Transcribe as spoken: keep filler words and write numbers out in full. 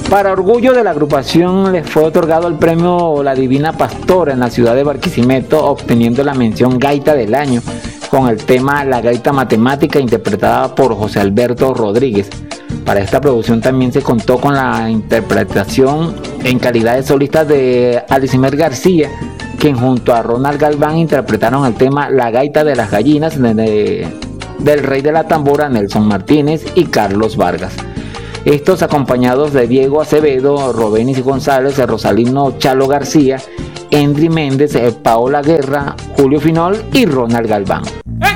Para orgullo de la agrupación les fue otorgado el premio La Divina Pastora en la ciudad de Barquisimeto, obteniendo la mención Gaita del Año con el tema La Gaita Matemática, interpretada por José Alberto Rodríguez. Para esta producción también se contó con la interpretación en calidad de solista de Alicimer García, quien junto a Ronald Galván interpretaron el tema La Gaita de las Gallinas de, de, del Rey de la Tambora, Nelson Martínez y Carlos Vargas. Estos acompañados de Diego Acevedo, Robenis González, Rosalino Chalo García, Endry Méndez, Paola Guerra, Julio Finol y Ronald Galván.